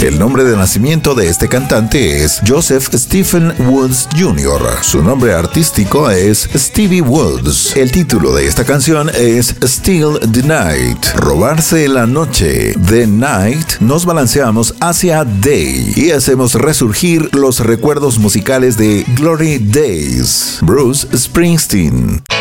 El nombre de nacimiento de este cantante es Joseph Stephen Woods Jr. Su nombre artístico es Stevie Woods. El título de esta canción es Steal the Night, robarse la noche. The Night, nos balanceamos hacia Day y hacemos resurgir los recuerdos musicales de Glory Days. Bruce Springsteen.